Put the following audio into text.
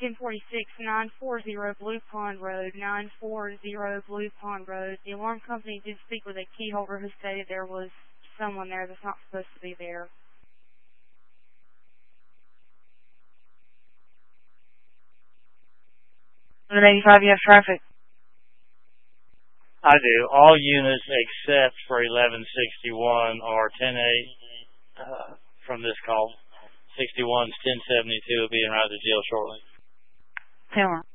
1046 940 Blue Pond Road, 940 Blue Pond Road. The alarm company did speak with a key holder who stated there was someone there that's not supposed to be there. 185, you have traffic. I do. All units except for 1161 are 10-8 from this call. 61's 1072 will be en route to jail shortly. 10-1.